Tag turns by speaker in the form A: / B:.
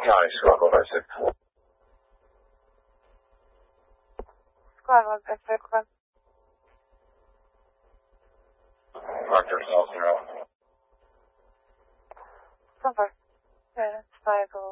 A: County, Squad 156.
B: Squad 156.
A: Dr. South Zero.
B: So far. Yeah, it's 5